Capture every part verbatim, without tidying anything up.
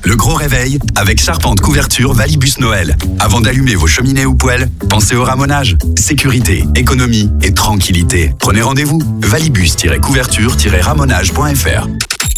Le gros réveil avec Charpente Couverture Valibus Noël. Avant d'allumer vos cheminées ou poêles, pensez au ramonage. Sécurité, économie et tranquillité. Prenez rendez-vous. valibus-couverture-ramonage point f r.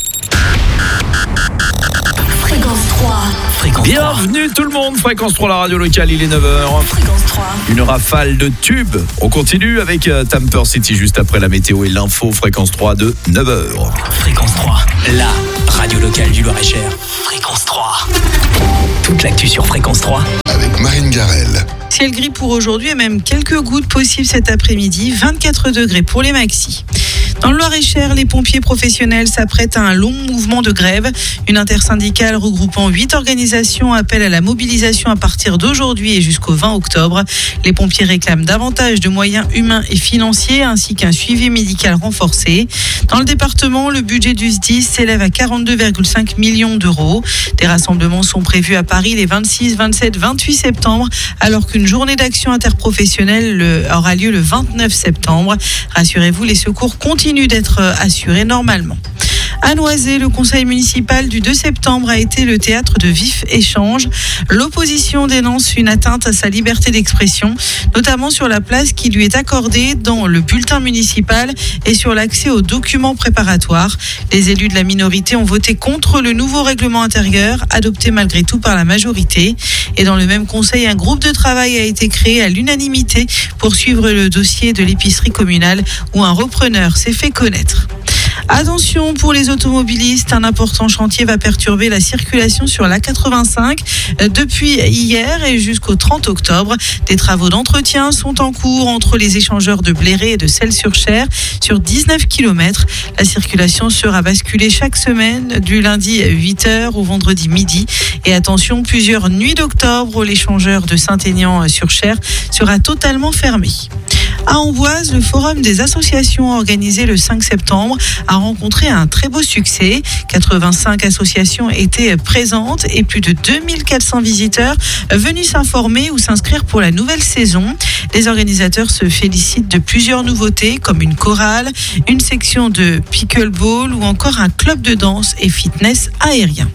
Fréquence trois. Fréquence Bienvenue trois. tout le monde, Fréquence trois, la radio locale, il est neuf heures. Fréquence trois. Une rafale de tubes. On continue avec euh, Tamper City juste après la météo et l'info. Fréquence trois de neuf heures. Fréquence trois, la radio locale du Loir-et-Cher. Fréquence trois. Toute l'actu sur Fréquence trois. Avec Marine Garel. Ciel gris pour aujourd'hui et même quelques gouttes possibles cet après-midi. vingt-quatre degrés pour les maxis. Dans le Loir-et-Cher, les pompiers professionnels s'apprêtent à un long mouvement de grève. Une intersyndicale regroupant huit organisations appelle à la mobilisation à partir d'aujourd'hui et jusqu'au vingt octobre. Les pompiers réclament davantage de moyens humains et financiers ainsi qu'un suivi médical renforcé. Dans le département, le budget du S D I S s'élève à quarante-deux virgule cinq millions d'euros. Des rassemblements sont prévus à Paris les vingt-six, vingt-sept, vingt-huit septembre, alors qu'une journée d'action interprofessionnelle aura lieu le vingt-neuf septembre. Rassurez-vous, les secours continuent d'être assurés normalement. À Noisy, le conseil municipal du deux septembre a été le théâtre de vifs échanges. L'opposition dénonce une atteinte à sa liberté d'expression, notamment sur la place qui lui est accordée dans le bulletin municipal et sur l'accès aux documents préparatoires. Les élus de la minorité ont voté contre le nouveau règlement intérieur, adopté malgré tout par la majorité. Et dans le même conseil, un groupe de travail a été créé à l'unanimité pour suivre le dossier de l'épicerie communale où un repreneur s'est fait connaître. Attention pour les automobilistes, un important chantier va perturber la circulation sur l'A quatre-vingt-cinq depuis hier et jusqu'au trente octobre. Des travaux d'entretien sont en cours entre les échangeurs de Bléré et de Celles-sur-Cher sur dix-neuf kilomètres. La circulation sera basculée chaque semaine du lundi huit heures au vendredi midi. Et attention, plusieurs nuits d'octobre, l'échangeur de Saint-Aignan-sur-Cher sera totalement fermé. À Amboise, le forum des associations organisé le cinq septembre a rencontré un très beau succès. quatre-vingt-cinq associations étaient présentes et plus de deux mille quatre cents visiteurs venus s'informer ou s'inscrire pour la nouvelle saison. Les organisateurs se félicitent de plusieurs nouveautés comme une chorale, une section de pickleball ou encore un club de danse et fitness aérien.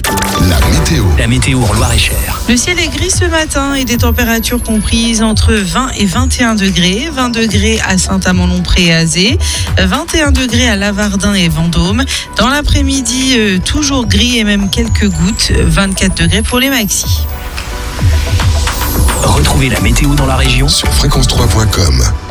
La météo. La météo en Loir-et-Cher. Le ciel est gris ce matin et des températures comprises entre vingt et vingt et un degrés. vingt degrés à Saint-Amand-Lompré et Azé, vingt et un degrés à Lavardin et Vendôme. Dans l'après-midi, euh, toujours gris et même quelques gouttes. vingt-quatre degrés pour les maxis. Retrouvez la météo dans la région Sur fréquence trois point com.